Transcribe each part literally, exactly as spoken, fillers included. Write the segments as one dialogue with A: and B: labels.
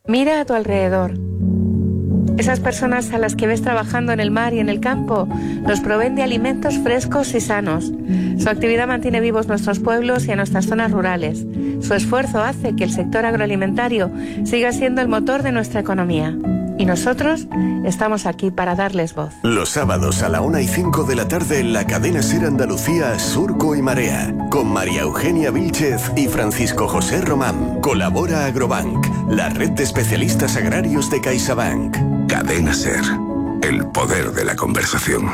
A: Mira a tu alrededor. Esas personas a las que ves trabajando en el mar y en el campo nos proveen de alimentos frescos y sanos. Su actividad mantiene vivos nuestros pueblos y a nuestras zonas rurales. Su esfuerzo hace que el sector agroalimentario siga siendo el motor de nuestra economía. Y nosotros estamos aquí para darles voz.
B: Los sábados a la una y cinco de la tarde en la cadena SER Andalucía, Surco y Marea, con María Eugenia Vílchez y Francisco José Román. Colabora Agrobank, la red de especialistas agrarios de CaixaBank.
C: Cadena SER, el poder de la conversación.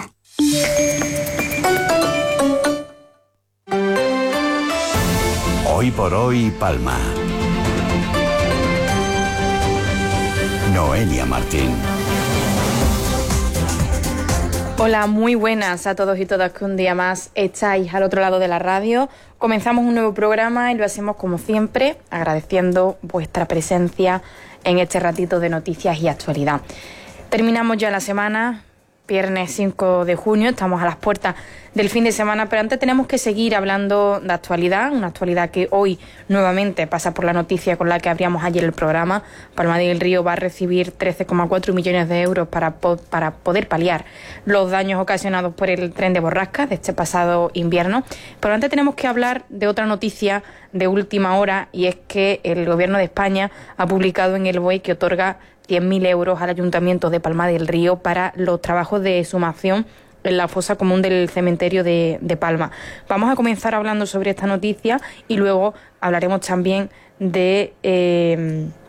D: Hoy por hoy, Palma. Noelia Martín.
E: Hola, muy buenas a todos y todas que un día más estáis al otro lado de la radio. Comenzamos un nuevo programa y lo hacemos como siempre, agradeciendo vuestra presencia en este ratito de noticias y actualidad. Terminamos ya la semana, viernes cinco de junio, estamos a las puertas del fin de semana, pero antes tenemos que seguir hablando de actualidad, una actualidad que hoy nuevamente pasa por la noticia con la que abríamos ayer el programa. Palma del Río va a recibir trece coma cuatro millones de euros para, po- para poder paliar los daños ocasionados por el tren de borrascas de este pasado invierno. Pero antes tenemos que hablar de otra noticia de última hora, y es que el Gobierno de España ha publicado en el B O E que otorga cien mil euros al Ayuntamiento de Palma del Río para los trabajos de exhumación en la fosa común del cementerio de, de Palma. Vamos a comenzar hablando sobre esta noticia y luego hablaremos también de... Eh,